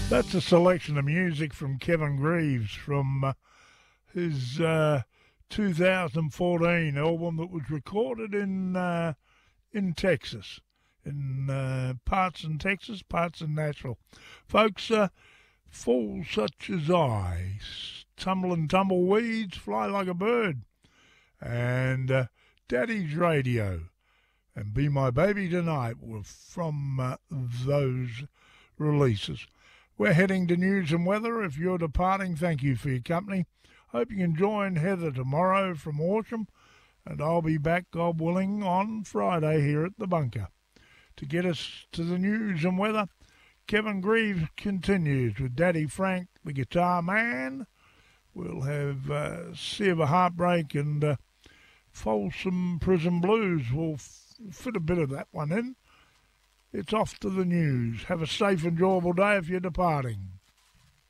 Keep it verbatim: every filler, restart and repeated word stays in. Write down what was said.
That's a selection of music from Kevin Greaves from uh, his uh, two thousand fourteen album that was recorded in uh, in Texas, in uh, parts in Texas, parts in Nashville. Folks, uh, fools such as I, tumble and tumbleweeds, fly like a bird, and uh, Daddy's Radio, and Be My Baby Tonight were from uh, those releases. We're heading to news and weather. If you're departing, thank you for your company. Hope you can join Heather tomorrow from Horsham, and I'll be back, God willing, on Friday here at the bunker. To get us to the news and weather, Kevin Greaves continues with Daddy Frank, the guitar man. We'll have uh, Sea of a Heartbreak and uh, Folsom Prison Blues. We'll f- fit a bit of that one in. It's off to the news. Have a safe, enjoyable day if you're departing.